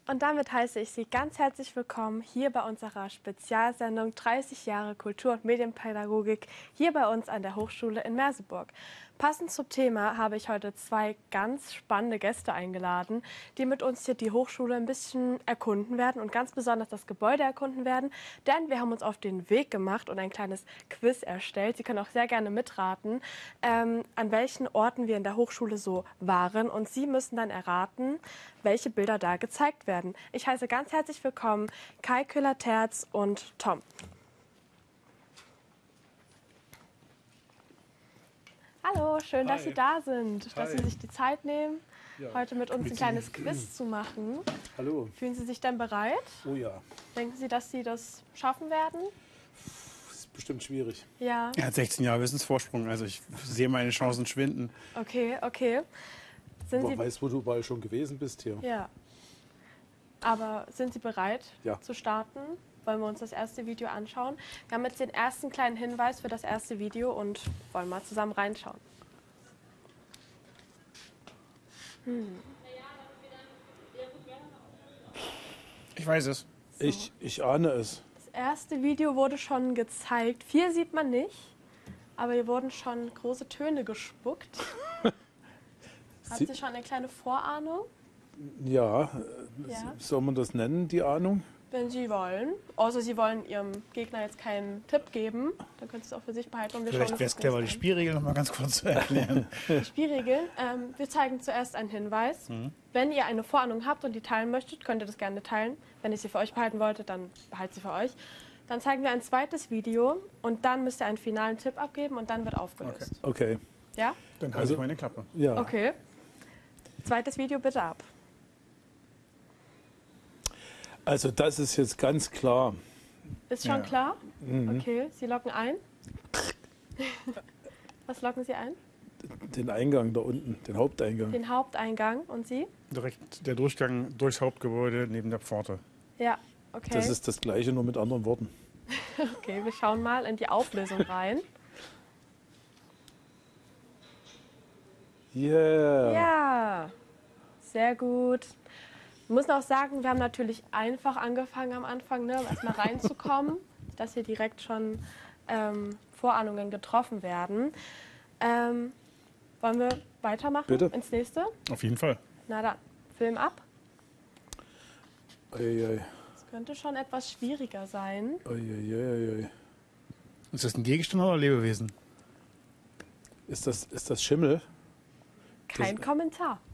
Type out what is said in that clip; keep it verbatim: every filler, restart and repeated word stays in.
Und damit heiße ich Sie ganz herzlich willkommen hier bei unserer Spezialsendung dreißig Jahre Kultur- und Medienpädagogik hier bei uns an der Hochschule in Merseburg. Passend zum Thema habe ich heute zwei ganz spannende Gäste eingeladen, die mit uns hier die Hochschule ein bisschen erkunden werden und ganz besonders das Gebäude erkunden werden, denn wir haben uns auf den Weg gemacht und ein kleines Quiz erstellt. Sie können auch sehr gerne mitraten, ähm, an welchen Orten wir in der Hochschule so waren, und Sie müssen dann erraten, welche Bilder da gezeigt werden. Ich heiße ganz herzlich willkommen Kai Köhler-Terz und Tom. Hallo, schön, Hi. dass Sie da sind, dass Hi. Sie sich die Zeit nehmen, Ja. heute mit uns ein kleines Quiz zu machen. Hallo. Fühlen Sie sich denn bereit? Oh ja, Denken Sie, dass Sie das schaffen werden? das ist bestimmt schwierig. Ja. Er hat sechzehn Jahre Wissensvorsprung, also ich sehe meine Chancen schwinden. Okay, okay. Sind Wer Sie, weiß, wo du überall schon gewesen bist hier. ja. Aber sind Sie bereit Ja. zu starten? Wollen wir uns das erste Video anschauen? Wir haben jetzt den ersten kleinen Hinweis für das erste Video und wollen mal zusammen reinschauen. Hm. Ich weiß es. Ich, ich ahne es. Das erste Video wurde schon gezeigt. Viel sieht man nicht, aber hier wurden schon große Töne gespuckt. Haben Sie- Sie schon eine kleine Vorahnung? Ja, äh, Ja. soll man das nennen, die Ahnung? Wenn Sie wollen. Außer Sie wollen Ihrem Gegner jetzt keinen Tipp geben, dann können Sie es auch für sich behalten. Und wir Vielleicht schauen wäre es uns das clever, die Quiz an. Spielregeln noch mal ganz kurz zu erklären. Die Spielregeln. Ähm, wir zeigen zuerst einen Hinweis. Mhm. Wenn ihr eine Vorahnung habt und die teilen möchtet, könnt ihr das gerne teilen. Wenn ihr sie für euch behalten wolltet, dann behaltet sie für euch. Dann zeigen wir ein zweites Video und dann müsst ihr einen finalen Tipp abgeben und dann wird aufgelöst. Okay. Ja? Dann halte Also- ich meine Klappe. Ja. Okay. Zweites Video bitte ab. Also das ist jetzt ganz klar. Ist schon Ja. klar? Mhm. Okay, Sie locken ein. Was locken Sie ein? Den Eingang da unten, den Haupteingang. Den Haupteingang. Und Sie? Direkt der Durchgang durchs Hauptgebäude neben der Pforte. Ja, okay. Das ist das Gleiche, nur mit anderen Worten. Okay, wir schauen mal in die Auflösung rein. Yeah. Ja, sehr gut. Wir müssen auch sagen, wir haben natürlich einfach angefangen am Anfang, ne, erstmal reinzukommen, dass hier direkt schon ähm, Vorahnungen getroffen werden. Ähm, wollen wir weitermachen Bitte. ins nächste? Auf jeden Fall. Na dann, Film ab. Ei, ei, Das könnte schon etwas schwieriger sein. ei, ei, ei, ei. Ist das ein Gegenstand oder Lebewesen? Ist das, ist das Schimmel? Kein Das- Kommentar.